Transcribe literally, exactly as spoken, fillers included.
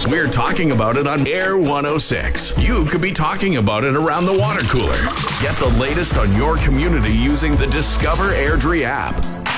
we're talking about it on Air one oh six. You could be talking about it around the water cooler. Get the latest on your community using the Discover Airdrie app.